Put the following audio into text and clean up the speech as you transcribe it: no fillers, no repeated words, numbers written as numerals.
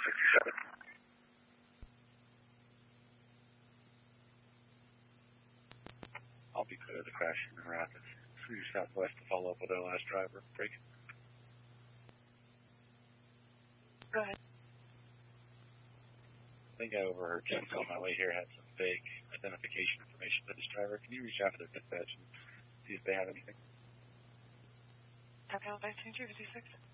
67. I'll be clear of the crash in the Rapids. Through southwest to follow up with our last driver. Break. Go ahead. I think I overheard Jens on my way here had some vague identification information for this driver. Can you reach out to their dispatch and see if they have anything? Southbound 19256.